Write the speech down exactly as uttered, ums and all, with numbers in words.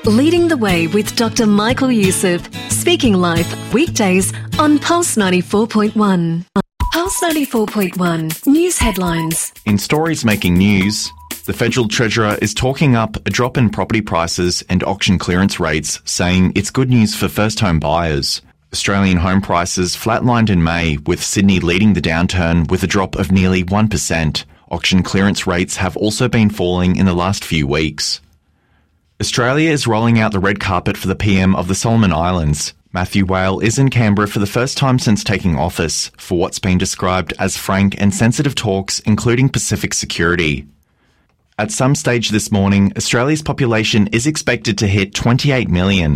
Leading the Way with Doctor Michael Youssef. Speaking live weekdays on Pulse ninety-four point one. Pulse ninety-four point one. News headlines. In stories making news, the Federal Treasurer is talking up a drop in property prices and auction clearance rates, saying it's good news for first-home buyers. Australian home prices flatlined in May, with Sydney leading the downturn with a drop of nearly one percent. Auction clearance rates have also been falling in the last few weeks. Australia is rolling out the red carpet for the P M of the Solomon Islands. Matthew Whale is in Canberra for the first time since taking office for what's been described as frank and sensitive talks, including Pacific security. At some stage this morning, Australia's population is expected to hit twenty-eight million.